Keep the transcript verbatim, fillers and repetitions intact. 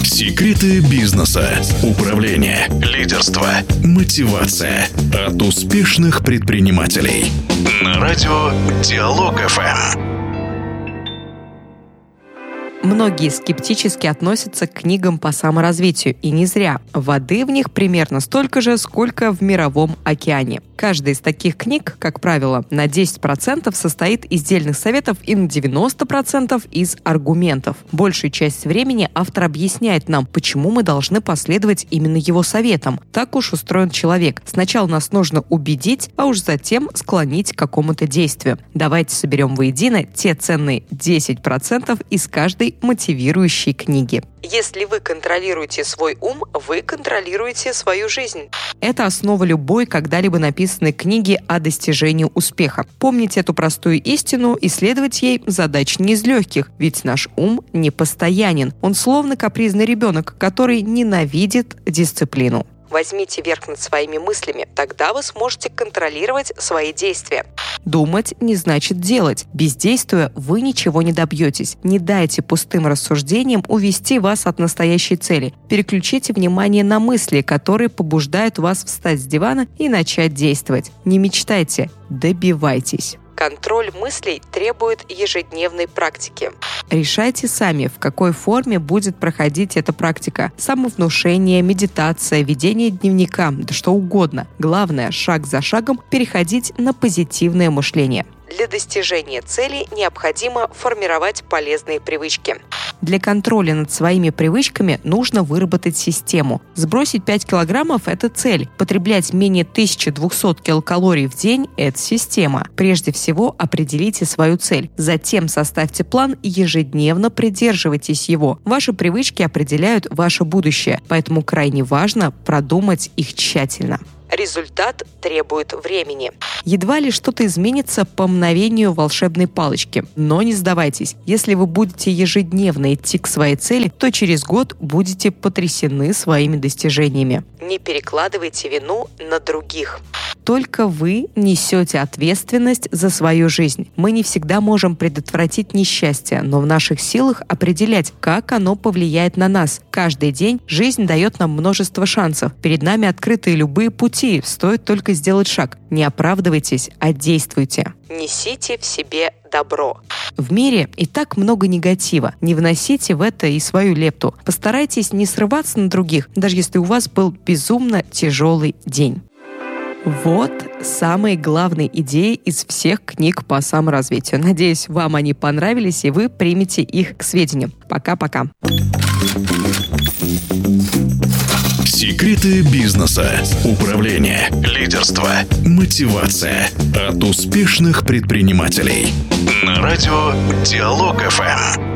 Секреты бизнеса, управления, лидерства, мотивация от успешных предпринимателей. На радио Диалог эф эм. Многие скептически относятся к книгам по саморазвитию, и не зря. Воды в них примерно столько же, сколько в мировом океане. Каждая из таких книг, как правило, на десять процентов состоит из дельных советов и на девяносто процентов из аргументов. Большую часть времени автор объясняет нам, почему мы должны последовать именно его советам. Так уж устроен человек. Сначала нас нужно убедить, а уж затем склонить к какому-то действию. Давайте соберем воедино те ценные десять процентов из каждой мотивирующей книги. Если вы контролируете свой ум, вы контролируете свою жизнь. Это основа любой когда-либо написанной книги о достижении успеха. Помните эту простую истину и следовать ей задача не из легких, ведь наш ум непостоянен. Он словно капризный ребенок, который ненавидит дисциплину. Возьмите верх над своими мыслями, тогда вы сможете контролировать свои действия. Думать не значит делать. Бездействуя, вы ничего не добьетесь. Не дайте пустым рассуждениям увести вас от настоящей цели. Переключите внимание на мысли, которые побуждают вас встать с дивана и начать действовать. Не мечтайте, добивайтесь. Контроль мыслей требует ежедневной практики. Решайте сами, в какой форме будет проходить эта практика. Самовнушение, медитация, ведение дневника, да что угодно. Главное, шаг за шагом переходить на позитивное мышление. Для достижения цели необходимо формировать полезные привычки. Для контроля над своими привычками нужно выработать систему. Сбросить пять килограммов – это цель. Потреблять менее тысячи двухсот килокалорий в день – это система. Прежде всего определите свою цель. Затем составьте план и ежедневно придерживайтесь его. Ваши привычки определяют ваше будущее, поэтому крайне важно продумать их тщательно. Результат требует времени. Едва ли что-то изменится по мгновению волшебной палочки. Но не сдавайтесь. Если вы будете ежедневно идти к своей цели, то через год будете потрясены своими достижениями. Не перекладывайте вину на других. Только вы несете ответственность за свою жизнь. Мы не всегда можем предотвратить несчастье, но в наших силах определять, как оно повлияет на нас. Каждый день жизнь дает нам множество шансов. Перед нами открыты любые пути, стоит только сделать шаг. Не оправдывайтесь, а действуйте. Несите в себе добро. В мире и так много негатива. Не вносите в это и свою лепту. Постарайтесь не срываться на других, даже если у вас был безумно тяжелый день. Вот самые главные идеи из всех книг по саморазвитию. Надеюсь, вам они понравились, и вы примете их к сведению. Пока-пока. Секреты бизнеса, управления, лидерства, мотивация от успешных предпринимателей. На радио Диалог эф эм.